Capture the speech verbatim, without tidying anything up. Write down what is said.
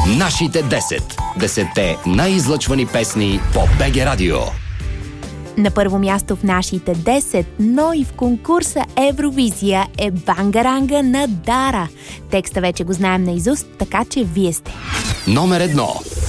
Нашите десет. Десетте най-излъчвани песни по БГ Радио. На първо място в нашите десет, но и в конкурса Евровизия е Бангаранга на Дара. Текста вече го знаем наизуст, така че вие сте. Номер едно.